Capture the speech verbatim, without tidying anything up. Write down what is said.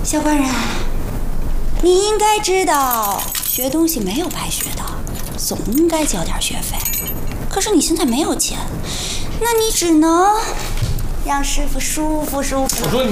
小官人，你应该知道，学东西没有白学的，总应该交点学费。可是你现在没有钱，那你只能让师傅舒服舒服。 我说你。